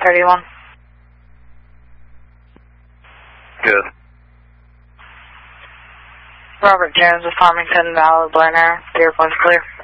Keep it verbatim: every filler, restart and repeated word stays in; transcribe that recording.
thirty-one. Good. Robert Jones of Farmington, Valid, Blair, zero points clear.